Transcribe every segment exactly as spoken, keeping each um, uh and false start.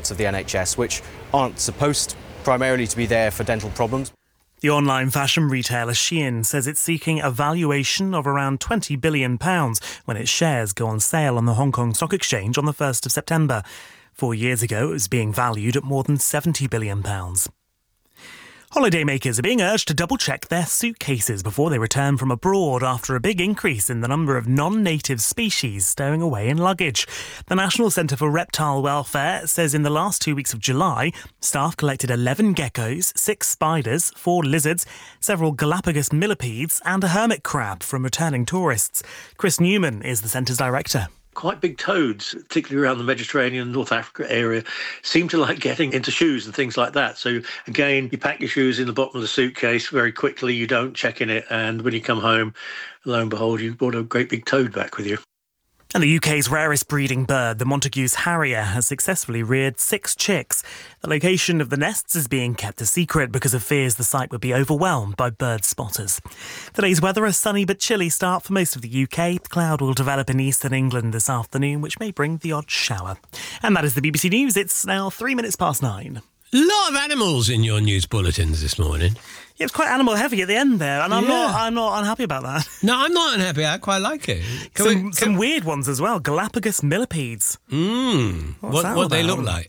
parts of the N H S which aren't supposed primarily to be there for dental problems. The online fashion retailer Shein says it's seeking a valuation of around twenty billion pounds when its shares go on sale on the Hong Kong Stock Exchange on the first of September. Four years ago, it was being valued at more than seventy billion pounds. Holidaymakers are being urged to double-check their suitcases before they return from abroad after a big increase in the number of non-native species stowing away in luggage. The National Centre for Reptile Welfare says in the last two weeks of July, staff collected eleven geckos, six spiders, four lizards, several Galapagos millipedes and a hermit crab from returning tourists. Chris Newman is the centre's director. Quite big toads, particularly around the Mediterranean, North Africa area, seem to like getting into shoes and things like that. So again, you pack your shoes in the bottom of the suitcase very quickly, you don't check in it, and when you come home, lo and behold, you've brought a great big toad back with you. And the U K's rarest breeding bird, the Montagu's harrier, has successfully reared six chicks. The location of the nests is being kept a secret because of fears the site would be overwhelmed by bird spotters. Today's weather, a sunny but chilly start for most of the U K. The cloud will develop in eastern England this afternoon, which may bring the odd shower. And that is the B B C News. It's now three minutes past nine. A lot of animals in your news bulletins this morning. Yeah, it was quite animal heavy at the end there, and I'm Yeah. not I'm not unhappy about that. No, I'm not unhappy. I quite like it. Can Some, we, can, some weird ones as well. Galapagos millipedes. Mm, What's what that what they about? look like?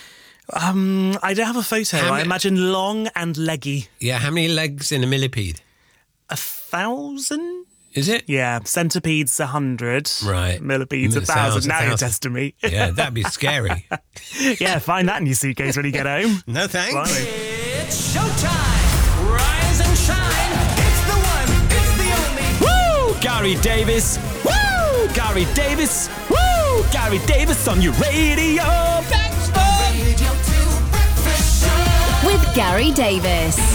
Um, I don't have a photo. How I ma- imagine long and leggy. Yeah, how many legs in a millipede? A thousand? Is it? Yeah, centipedes a hundred. Right. Millipedes a Sounds thousand. a Now you're thousand. testing me. Yeah, that'd be scary. Yeah, find that in your suitcase when you get home. No thanks. Blimey. It's showtime! Rise and shine! It's the one, it's the only. Woo! Gary Davis. Woo! Gary Davis. Woo! Gary Davis on your radio. Thanks for Radio two Breakfast Show. With Gary Davis.